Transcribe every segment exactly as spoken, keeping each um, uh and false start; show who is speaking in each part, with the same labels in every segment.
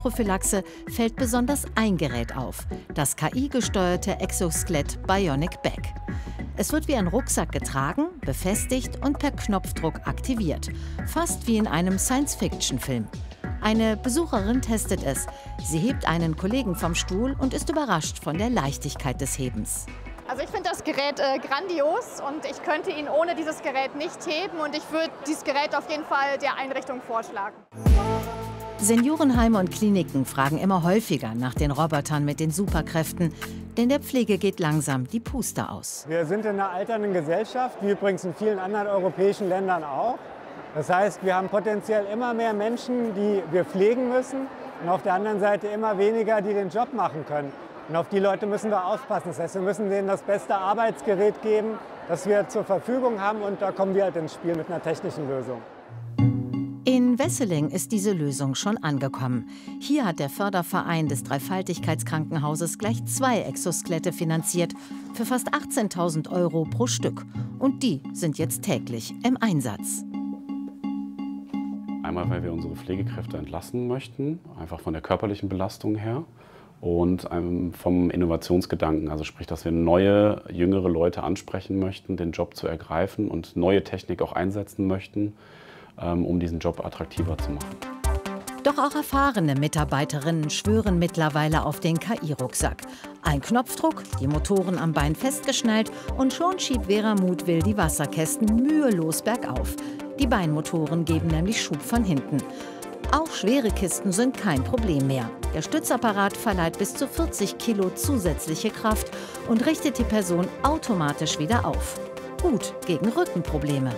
Speaker 1: Prophylaxe fällt besonders ein Gerät auf, das K I-gesteuerte Exoskelett Bionic Back. Es wird wie ein Rucksack getragen, befestigt und per Knopfdruck aktiviert, fast wie in einem Science-Fiction-Film. Eine Besucherin testet es. Sie hebt einen Kollegen vom Stuhl und ist überrascht von der Leichtigkeit des Hebens.
Speaker 2: Also ich finde das Gerät äh, grandios und ich könnte ihn ohne dieses Gerät nicht heben und ich würde dieses Gerät auf jeden Fall der Einrichtung vorschlagen.
Speaker 1: Seniorenheime und Kliniken fragen immer häufiger nach den Robotern mit den Superkräften, denn der Pflege geht langsam die Puste aus.
Speaker 3: Wir sind in einer alternden Gesellschaft, wie übrigens in vielen anderen europäischen Ländern auch. Das heißt, wir haben potenziell immer mehr Menschen, die wir pflegen müssen und auf der anderen Seite immer weniger, die den Job machen können. Und auf die Leute müssen wir aufpassen. Das heißt, wir müssen denen das beste Arbeitsgerät geben, das wir zur Verfügung haben, und da kommen wir halt ins Spiel mit einer technischen Lösung.
Speaker 1: In Wesseling ist diese Lösung schon angekommen. Hier hat der Förderverein des Dreifaltigkeitskrankenhauses gleich zwei Exoskelette finanziert für fast achtzehntausend Euro pro Stück. Und die sind jetzt täglich im Einsatz.
Speaker 4: Einmal, weil wir unsere Pflegekräfte entlasten möchten, einfach von der körperlichen Belastung her. Und vom Innovationsgedanken, also sprich, dass wir neue, jüngere Leute ansprechen möchten, den Job zu ergreifen und neue Technik auch einsetzen möchten, um diesen Job attraktiver zu machen.
Speaker 1: Doch auch erfahrene Mitarbeiterinnen schwören mittlerweile auf den K I-Rucksack. Ein Knopfdruck, die Motoren am Bein festgeschnallt und schon schiebt Vera Mutwill die Wasserkästen mühelos bergauf. Die Beinmotoren geben nämlich Schub von hinten. Auch schwere Kisten sind kein Problem mehr. Der Stützapparat verleiht bis zu vierzig Kilo zusätzliche Kraft und richtet die Person automatisch wieder auf. Gut gegen Rückenprobleme.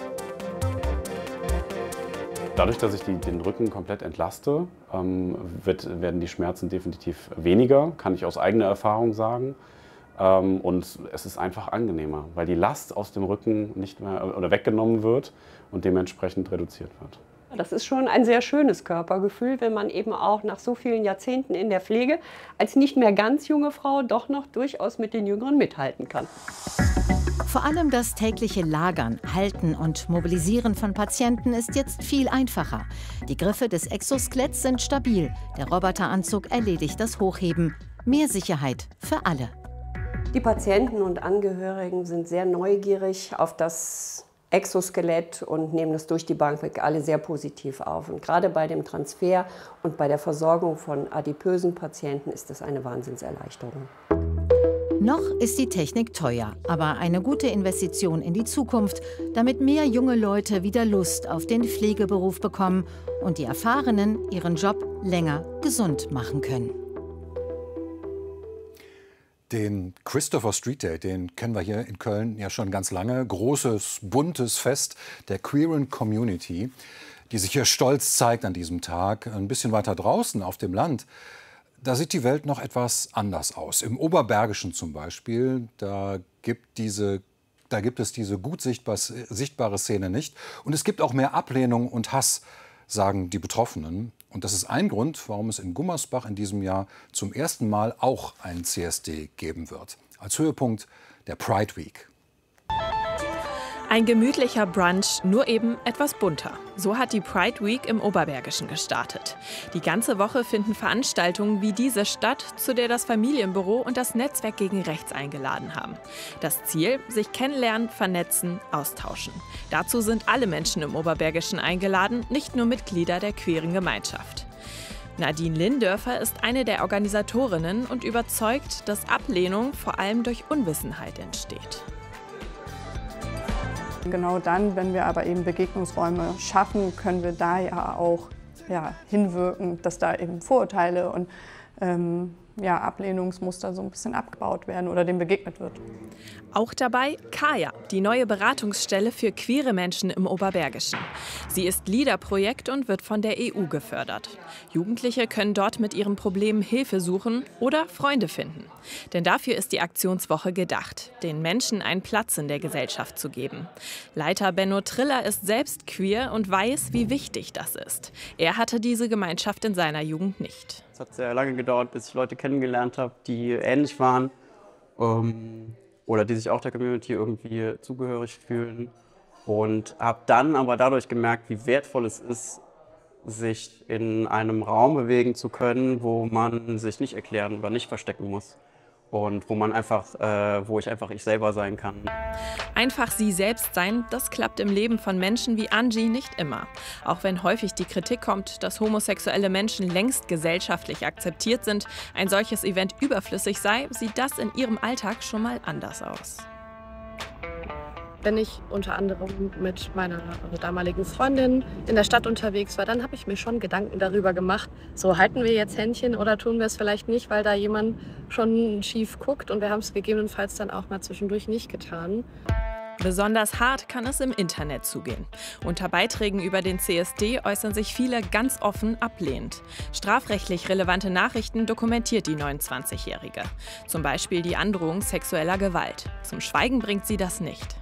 Speaker 4: Dadurch, dass ich die, den Rücken komplett entlaste, ähm, wird, werden die Schmerzen definitiv weniger, kann ich aus eigener Erfahrung sagen. Ähm, und es ist einfach angenehmer, weil die Last aus dem Rücken nicht mehr oder weggenommen wird und dementsprechend reduziert wird.
Speaker 5: Das ist schon ein sehr schönes Körpergefühl, wenn man eben auch nach so vielen Jahrzehnten in der Pflege als nicht mehr ganz junge Frau doch noch durchaus mit den Jüngeren mithalten kann.
Speaker 1: Vor allem das tägliche Lagern, Halten und Mobilisieren von Patienten ist jetzt viel einfacher. Die Griffe des Exoskeletts sind stabil. Der Roboteranzug erledigt das Hochheben. Mehr Sicherheit für alle.
Speaker 5: Die Patienten und Angehörigen sind sehr neugierig auf das Exoskelett und nehmen es durch die Bank weg alle sehr positiv auf. Und gerade bei dem Transfer und bei der Versorgung von adipösen Patienten ist das eine Wahnsinnserleichterung.
Speaker 1: Noch ist die Technik teuer, aber eine gute Investition in die Zukunft, damit mehr junge Leute wieder Lust auf den Pflegeberuf bekommen und die Erfahrenen ihren Job länger gesund machen können.
Speaker 6: Den Christopher Street Day, den kennen wir hier in Köln ja schon ganz lange. Großes, buntes Fest der queeren Community, die sich hier stolz zeigt an diesem Tag. Ein bisschen weiter draußen auf dem Land, da sieht die Welt noch etwas anders aus. Im Oberbergischen zum Beispiel, da gibt, diese, da gibt es diese gut sichtbar, sichtbare Szene nicht. Und es gibt auch mehr Ablehnung und Hass, sagen die Betroffenen. Und das ist ein Grund, warum es in Gummersbach in diesem Jahr zum ersten Mal auch einen C S D geben wird. Als Höhepunkt der Pride Week.
Speaker 7: Ein gemütlicher Brunch, nur eben etwas bunter. So hat die Pride Week im Oberbergischen gestartet. Die ganze Woche finden Veranstaltungen wie diese statt, zu der das Familienbüro und das Netzwerk gegen Rechts eingeladen haben. Das Ziel: sich kennenlernen, vernetzen, austauschen. Dazu sind alle Menschen im Oberbergischen eingeladen, nicht nur Mitglieder der queeren Gemeinschaft. Nadine Lindörfer ist eine der Organisatorinnen und überzeugt, dass Ablehnung vor allem durch Unwissenheit entsteht.
Speaker 8: Genau dann, wenn wir aber eben Begegnungsräume schaffen, können wir da ja auch ja, hinwirken, dass da eben Vorurteile und ähm, ja, Ablehnungsmuster so ein bisschen abgebaut werden oder dem begegnet wird.
Speaker 7: Auch dabei Kaya, die neue Beratungsstelle für queere Menschen im Oberbergischen. Sie ist LEADER-Projekt und wird von der E U gefördert. Jugendliche können dort mit ihren Problemen Hilfe suchen oder Freunde finden. Denn dafür ist die Aktionswoche gedacht, den Menschen einen Platz in der Gesellschaft zu geben. Leiter Benno Triller ist selbst queer und weiß, wie wichtig das ist. Er hatte diese Gemeinschaft in seiner Jugend nicht.
Speaker 9: Es hat sehr lange gedauert, bis ich Leute kennengelernt habe, die ähnlich waren ähm, oder die sich auch der Community irgendwie zugehörig fühlen. Und habe dann aber dadurch gemerkt, wie wertvoll es ist, sich in einem Raum bewegen zu können, wo man sich nicht erklären oder nicht verstecken muss. Und wo man einfach, äh, wo ich einfach ich selber sein kann.
Speaker 7: Einfach sie selbst sein, das klappt im Leben von Menschen wie Angie nicht immer. Auch wenn häufig die Kritik kommt, dass homosexuelle Menschen längst gesellschaftlich akzeptiert sind, ein solches Event überflüssig sei, sieht das in ihrem Alltag schon mal anders aus.
Speaker 10: Wenn ich unter anderem mit meiner damaligen Freundin in der Stadt unterwegs war, dann habe ich mir schon Gedanken darüber gemacht, so halten wir jetzt Händchen oder tun wir es vielleicht nicht, weil da jemand schon schief guckt, und wir haben es gegebenenfalls dann auch mal zwischendurch nicht getan.
Speaker 7: Besonders hart kann es im Internet zugehen. Unter Beiträgen über den C S D äußern sich viele ganz offen ablehnend. Strafrechtlich relevante Nachrichten dokumentiert die neunundzwanzigjährige. Zum Beispiel die Androhung sexueller Gewalt. Zum Schweigen bringt sie das nicht.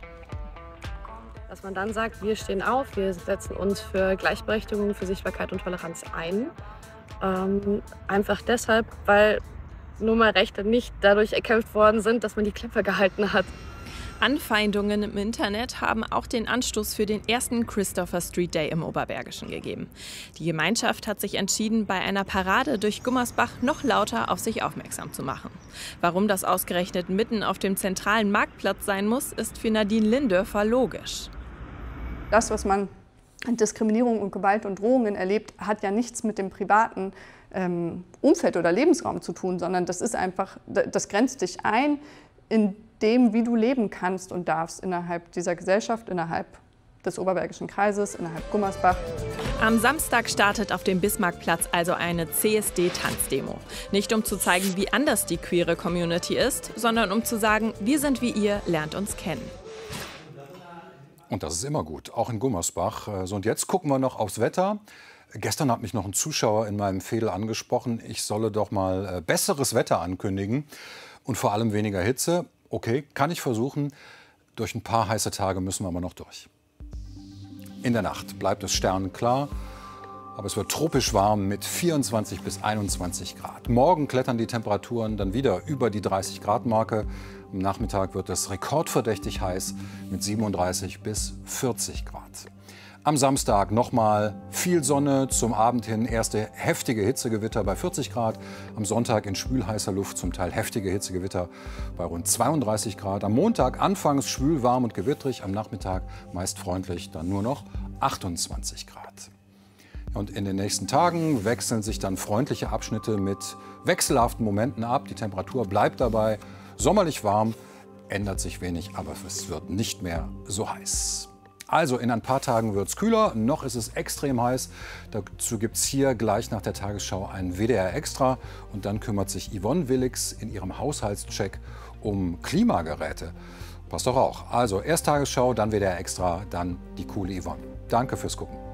Speaker 10: Dass man dann sagt, wir stehen auf, wir setzen uns für Gleichberechtigung, für Sichtbarkeit und Toleranz ein. Ähm, einfach deshalb, weil nun mal Rechte nicht dadurch erkämpft worden sind, dass man die Klappe gehalten hat.
Speaker 7: Anfeindungen im Internet haben auch den Anstoß für den ersten Christopher Street Day im Oberbergischen gegeben. Die Gemeinschaft hat sich entschieden, bei einer Parade durch Gummersbach noch lauter auf sich aufmerksam zu machen. Warum das ausgerechnet mitten auf dem zentralen Marktplatz sein muss, ist für Nadine Lindörfer logisch.
Speaker 8: Das, was man an Diskriminierung und Gewalt und Drohungen erlebt, hat ja nichts mit dem privaten ähm, Umfeld oder Lebensraum zu tun, sondern das ist einfach, das grenzt dich ein in dem, wie du leben kannst und darfst innerhalb dieser Gesellschaft, innerhalb des Oberbergischen Kreises, innerhalb Gummersbach.
Speaker 7: Am Samstag startet auf dem Bismarckplatz also eine C S D-Tanzdemo. Nicht um zu zeigen, wie anders die queere Community ist, sondern um zu sagen, wir sind wie ihr, lernt uns kennen.
Speaker 6: Und das ist immer gut, auch in Gummersbach. So, und jetzt gucken wir noch aufs Wetter. Gestern hat mich noch ein Zuschauer in meinem Fädel angesprochen, ich solle doch mal besseres Wetter ankündigen und vor allem weniger Hitze. Okay, kann ich versuchen. Durch ein paar heiße Tage müssen wir aber noch durch. In der Nacht bleibt es sternenklar, aber es wird tropisch warm mit vierundzwanzig bis einundzwanzig Grad. Morgen klettern die Temperaturen dann wieder über die dreißig Grad Marke. Am Nachmittag wird es rekordverdächtig heiß mit siebenunddreißig bis vierzig Grad. Am Samstag nochmal viel Sonne, zum Abend hin erste heftige Hitzegewitter bei vierzig Grad. Am Sonntag in schwülheißer Luft zum Teil heftige Hitzegewitter bei rund zweiunddreißig Grad. Am Montag anfangs schwül, warm und gewittrig, am Nachmittag meist freundlich, dann nur noch achtundzwanzig Grad. Und in den nächsten Tagen wechseln sich dann freundliche Abschnitte mit wechselhaften Momenten ab. Die Temperatur bleibt dabei sommerlich warm, ändert sich wenig, aber es wird nicht mehr so heiß. Also in ein paar Tagen wird es kühler, noch ist es extrem heiß. Dazu gibt es hier gleich nach der Tagesschau ein W D R Extra. Und dann kümmert sich Yvonne Willix in ihrem Haushaltscheck um Klimageräte. Passt doch auch. Also erst Tagesschau, dann W D R Extra, dann die coole Yvonne. Danke fürs Gucken.